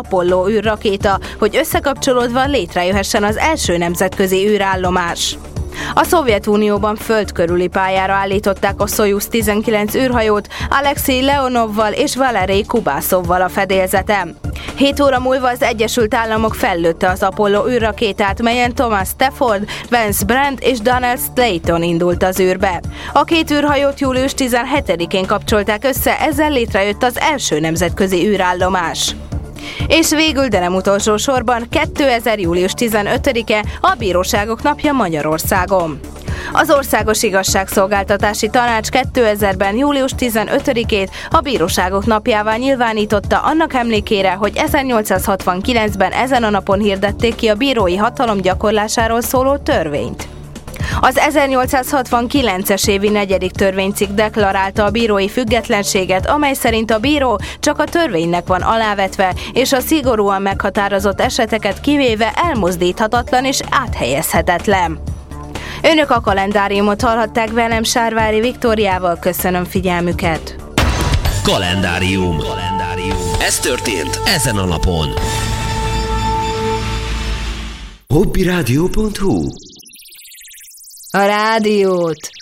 Apollo űrrakéta, hogy összekapcsolódva létrejöhessen az első nemzetközi űrállomás. A Szovjetunióban föld körüli pályára állították a Szojuz 19 űrhajót Alexei Leonovval és Valerij Kubaszovval a fedélzeten. 7 óra múlva az Egyesült Államok fellőtte az Apollo űrrakétát, melyen Thomas Stafford, Vance Brand és Donald Slayton indult az űrbe. A két űrhajót július 17-én kapcsolták össze, ezzel létrejött az első nemzetközi űrállomás. És végül, de nem utolsó sorban, 2000. július 15-e a Bíróságok napja Magyarországon. Az Országos Igazságszolgáltatási Tanács 2000-ben július 15-ét a Bíróságok napjává nyilvánította annak emlékére, hogy 1869-ben ezen a napon hirdették ki a bírói hatalom gyakorlásáról szóló törvényt. Az 1869-es évi 4. törvénycikk deklarálta a bírói függetlenséget, amely szerint a bíró csak a törvénynek van alávetve, és a szigorúan meghatározott eseteket kivéve elmozdíthatatlan és áthelyezhetetlen. Önök a kalendáriumot hallhatták velem, Sárvári Viktóriával, köszönöm figyelmüket. Kalendárium. Ez történt ezen a napon. Hobbyradio.hu A rádiót